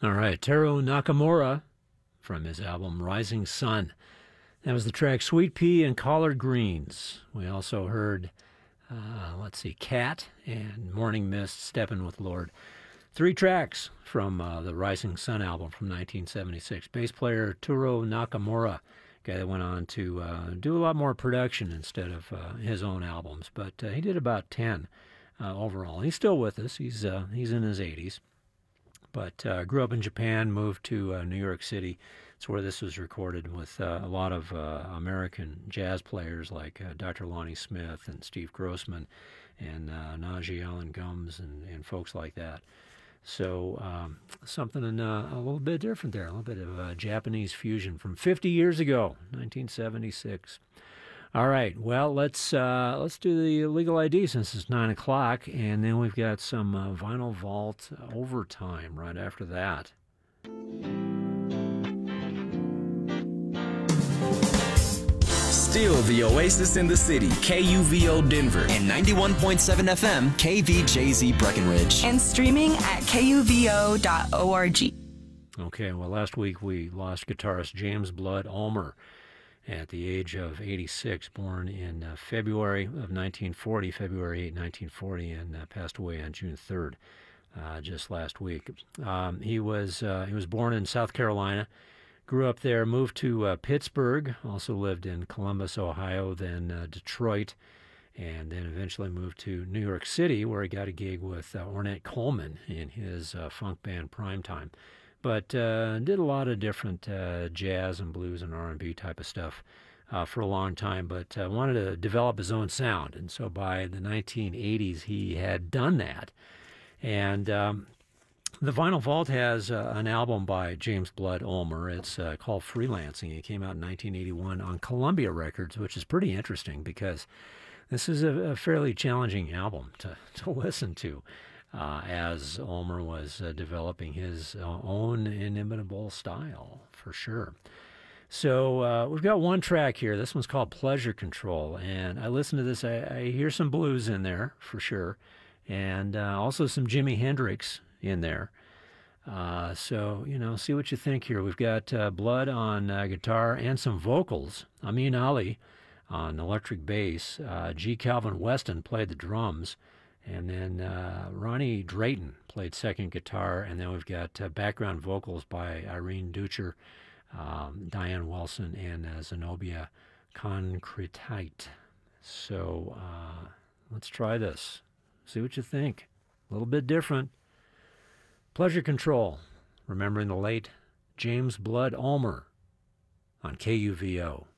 All right, Teru Nakamura from his album Rising Sun. That was the track Sweet Pea and Collard Greens. We also heard, Cat and Morning Mist, Steppin' with Lord. 3 tracks from the Rising Sun album from 1976. Bass player Teru Nakamura, guy that went on to do a lot more production instead of his own albums, but he did about 10 overall. He's still with us. He's in his 80s. But grew up in Japan, moved to New York City. It's where this was recorded with a lot of American jazz players like Dr. Lonnie Smith and Steve Grossman and Najee Allen Gumbs and folks like that. So something a little bit different there, a little bit of Japanese fusion from 50 years ago, 1976. All right, well, let's do the legal ID since it's 9 o'clock, and then we've got some Vinyl Vault overtime right after that. Still the oasis in the city, KUVO Denver, and 91.7 FM, KVJZ Breckenridge. And streaming at kuvo.org. Okay, well, last week we lost guitarist James Blood Ulmer at the age of 86, born in February 8, 1940, and passed away on June 3rd, just last week. He was born in South Carolina, grew up there, moved to Pittsburgh, also lived in Columbus, Ohio, then Detroit, and then eventually moved to New York City, where he got a gig with Ornette Coleman in his funk band Primetime. But did a lot of different jazz and blues and R&B type of stuff for a long time, but wanted to develop his own sound. And so by the 1980s, he had done that. And the Vinyl Vault has an album by James Blood Ulmer. It's called Freelancing. It came out in 1981 on Columbia Records, which is pretty interesting because this is a fairly challenging album to listen to. As Ulmer was developing his own inimitable style, for sure. So we've got one track here. This one's called Pleasure Control, and I listen to this. I hear some blues in there, for sure, and also some Jimi Hendrix in there. So, see what you think here. We've got Blood on guitar and some vocals. Amin Ali on electric bass. G. Calvin Weston played the drums. And then Ronnie Drayton played second guitar, and then we've got background vocals by Irene Ducher, Diane Wilson, and Zenobia Concretite. So let's try this. See what you think. A little bit different. Pleasure Control, remembering the late James Blood Ulmer on KUVO.